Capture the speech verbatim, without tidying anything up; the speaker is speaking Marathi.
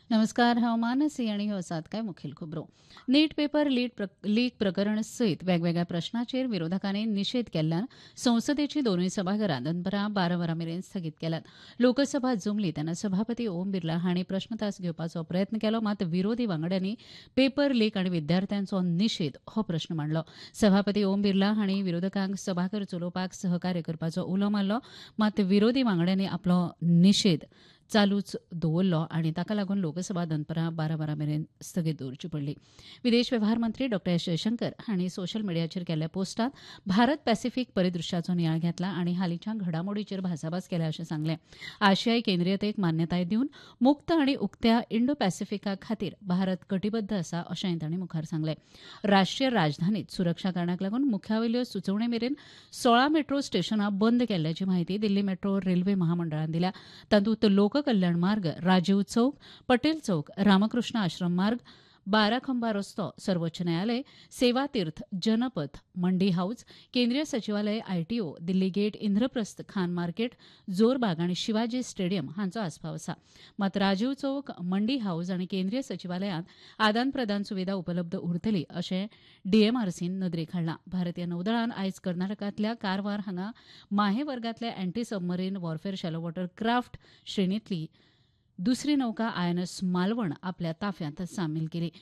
नमस्कार. हवामान सी आणि हो आसात काय मुखेल खबरो. नीट पेपर लीड प्र लीक प्रकरण सयत वेगवेगळ्या प्रश्नाचेर विरोधकांनी निशेध केल्ल्यान संसदेची दोनूय सभाघरां दनपारां बारा वरां मेरेन स्थगीत केल्यात. लोकसभा जमली तेन्ना सभापती ओम बिर्ला हांणी प्रश्नतास घेवपाचो प्रयत्न केलो, मात विरोधी वांगड्यांनी पेपर लीक आनी विद्यार्थ्यांचो निशेध हो प्रस्न मांडलो. सभापती ओम बिर्ला हांणी विरोधकांक सभाघर चलोवपाक सहकार्य करपाचो उलो मारलो, मात विरोधी वांगड्यांनी आपलो निशेध चालूच दवरलो आनी ताका लागून लोकसभा दनपारां बारा वरां मेरेन स्थगीत दवरची पडली. विदेश वेव्हार मंत्री डॉ एस जयशंकर हांणी सोशल मिडियाचेर केल्ल्या पोस्टांत भारत पॅसिफीक परिदृश्याचो नियाळ घेतला आनी हालींच्या घडामोडींचेर भासाभास केल्या अशें सांगलें. आशियाई केंद्रीयतेक मान्यताय दिवन मुक्त आनी उक्त्या इंडो पॅसिफिका खातीर भारत कटीबद्ध आसा अशेंय तांणी मुखार सांगलें. राष्ट्रीय राजधानीत सुरक्षा कारणाक लागून मुख्यावयल्यो सुचोवणे मेरेन सोळा मेट्रो स्टेशनां बंद केल्ल्याची म्हायती दिल्ली मेट्रो रेल्वे महामंडळान दिल्या. तातूंत लोककल्याण मार्ग, राजीव चौक, पटेल चौक, रामकृष्ण आश्रम मार्ग, बाराखंबा रस्तो, सर्वोच्च न्यायालय, सेवा तीर्थ, जनपथ, मंडी हाऊस, केंद्रीय सचिवालय ITO, Delhi gate, Indraprastha, Khan market, Jorbagh आनी शिवाजी स्टेडियम हांचो आस्पाव आसा. मात राजीव चौक, मंडी हाऊस आनी केंद्रीय सचिवालयांत आदान प्रदान सुविधा उपलब्ध उरतली अशें डीएमआरसीन नदरेक हाडलां. भारतीय नौदळान आयज कर्नाटकांतल्या कारवार हांगा माहे वर्गांतल्या anti submarine warfare shallow water craft श्रेणींतली दुसरी नौका आयएनएस मालवण आपल्या ताफ्यांत सामील केली.